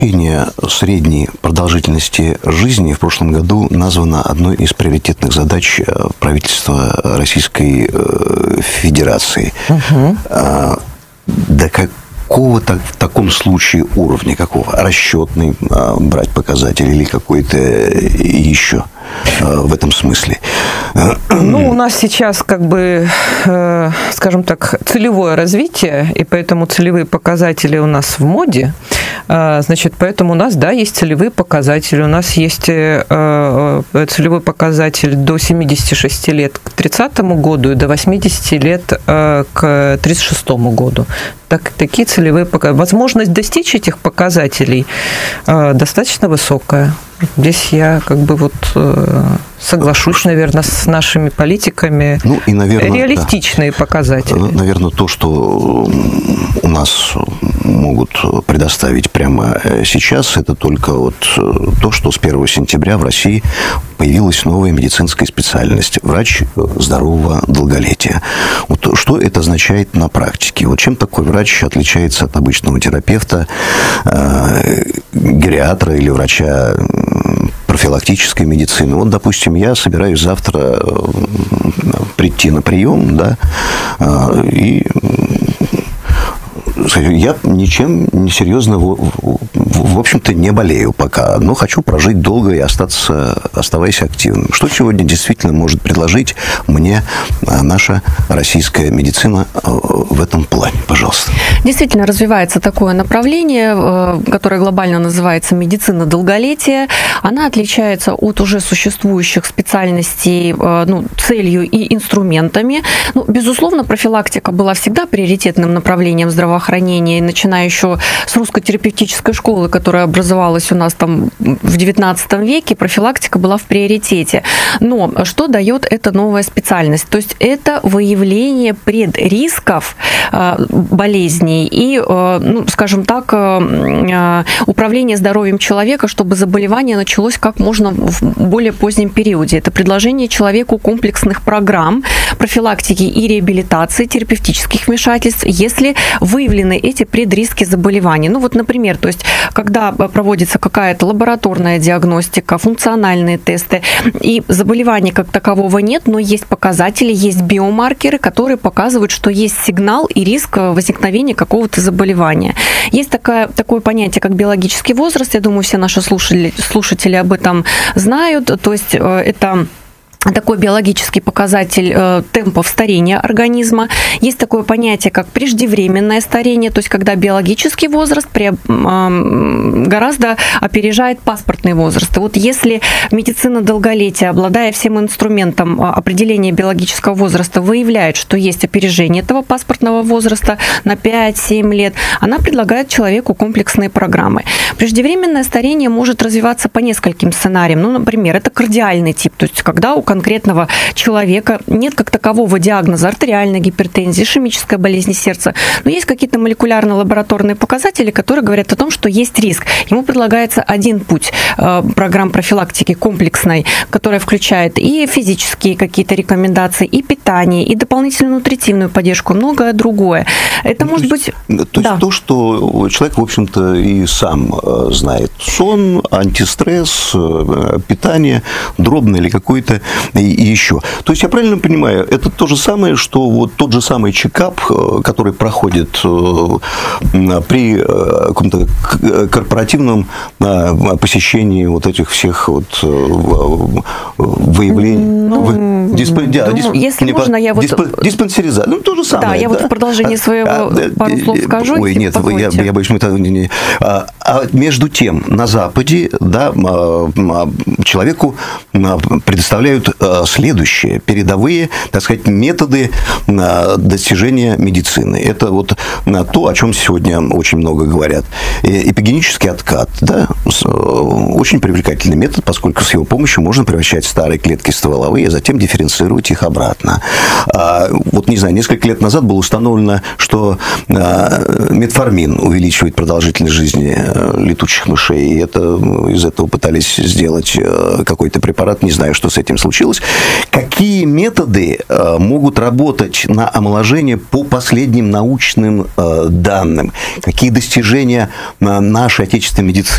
Повышение средней продолжительности жизни в прошлом году названо одной из приоритетных задач правительства Российской Федерации. До какого-то в таком случае уровня, какого? Расчетный брать показатель или какой-то еще в этом смысле? Ну, у нас сейчас, скажем так, целевое развитие, и поэтому целевые показатели у нас в моде. Значит, поэтому у нас, да, есть целевые показатели. У нас есть целевой показатель до 76 лет к 30 году и до 80 лет к 36 году. Такие целевые показатели. Возможность достичь этих показателей достаточно высокая. Здесь я соглашусь, наверное, с нашими политиками. Ну, и, наверное, реалистичные показатели. Наверное, то, что у нас могут предоставить прямо сейчас, это только то, что с 1 сентября в России появилась новая медицинская специальность – врач здорового долголетия. Что это означает на практике? Чем такой врач отличается от обычного терапевта, гериатра или врача профилактической медицины? Допустим, я собираюсь завтра прийти на прием, да, и я ничем несерьезно, в общем-то, не болею пока, но хочу прожить долго и оставаясь активным. Что сегодня действительно может предложить мне наша российская медицина в этом плане? Пожалуйста. Действительно, развивается такое направление, которое глобально называется медицина долголетия. Она отличается от уже существующих специальностей целью и инструментами. Безусловно, профилактика была всегда приоритетным направлением здравоохранения, начиная еще с русской терапевтической школы, которая образовалась у нас там в XIX веке, профилактика была в приоритете. Но что дает эта новая специальность? То есть это выявление предрисков болезней и, скажем так, управление здоровьем человека, чтобы заболевание началось как можно в более позднем периоде. Это предложение человеку комплексных программ профилактики и реабилитации, терапевтических вмешательств, если выявлены эти предриски заболеваний. Например, то есть, когда проводится какая-то лабораторная диагностика, функциональные тесты, и заболевания как такового нет, но есть показатели, есть биомаркеры, которые показывают, что есть сигнал и риск возникновения какого-то заболевания. Есть такое понятие, как биологический возраст. Я думаю, все наши слушатели об этом знают. То есть, это такой биологический показатель темпов старения организма. Есть такое понятие, как преждевременное старение, то есть когда биологический возраст гораздо опережает паспортный возраст. И если медицина долголетия, обладая всем инструментом определения биологического возраста, выявляет, что есть опережение этого паспортного возраста на 5-7 лет, она предлагает человеку комплексные программы. Преждевременное старение может развиваться по нескольким сценариям. Например, это кардиальный тип, то есть когда у конкретного человека нет как такового диагноза артериальной гипертензии, ишемической болезни сердца, но есть какие-то молекулярно-лабораторные показатели, которые говорят о том, что есть риск. Ему предлагается один путь программ профилактики комплексной, которая включает и физические какие-то рекомендации, и питание, и дополнительную нутритивную поддержку, многое другое. Это может быть... То есть то, что человек, в общем-то, и сам знает. Сон, антистресс, питание, дробное или какое-то и еще. То есть я правильно понимаю, это то же самое, что тот же самый чекап, который проходит при каком-то корпоративном посещении этих всех выявлений. Если можно, я диспансеризация. То же самое. Да, я в продолжении своего пару слов скажу. Ой, нет, я боюсь, мы это не... А между тем, на Западе, да, человеку предоставляют следующее: передовые, так сказать, методы достижения медицины. Это то, о чем сегодня очень много говорят. Эпигенический откат, да, очень привлекательный метод, поскольку с его помощью можно превращать старые клетки стволовые, а затем дифференцировать их обратно. Не знаю, несколько лет назад было установлено, что метформин увеличивает продолжительность жизни летучих мышей, и из этого пытались сделать какой-то препарат, не знаю, что с этим случилось. Какие методы могут работать на омоложение по последним научным данным? Какие достижения нашей отечественной медицины